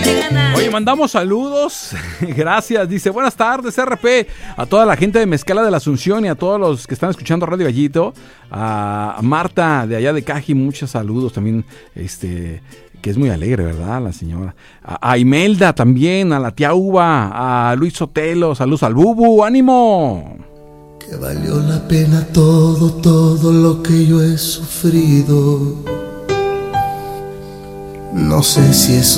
Oye, mandamos saludos. Gracias. Dice, buenas tardes, RP. A toda la gente de Mezcala de la Asunción y a todos los que están escuchando Radio Gallito. A Marta de allá de Caji, muchos saludos también. Que es muy alegre, ¿verdad? La señora. A Imelda también, a la tía Uva, a Luis Sotelo, saludos al Bubu, ánimo. Que valió la pena todo lo que yo he sufrido. No sé si eso